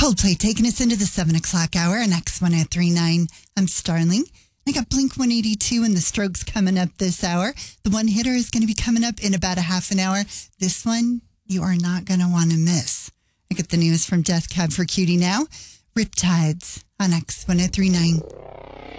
Coldplay taking us into the 7 o'clock hour on X1039. I'm Starling. I got Blink 182 and the Strokes coming up this hour. The one hitter is going to be coming up in about a half an hour. This one you are not going to want to miss. I get the news from Death Cab for Cutie now. Riptides on X1039.